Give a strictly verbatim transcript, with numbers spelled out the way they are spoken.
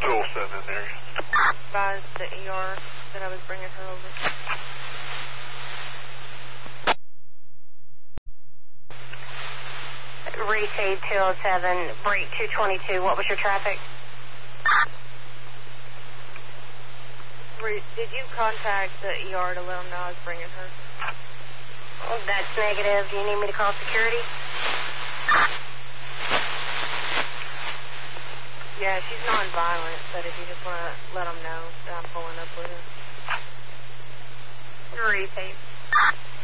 two oh seven in there. Advised the E R that I was bringing her over. Receive two oh seven, break two twenty-two. What was your traffic? Re did you contact the E R to let them know I was bringing her? Oh, that's negative. Do you need me to call security? Yeah, she's non-violent, but if you just want to let them know that I'm pulling up with her. Receive.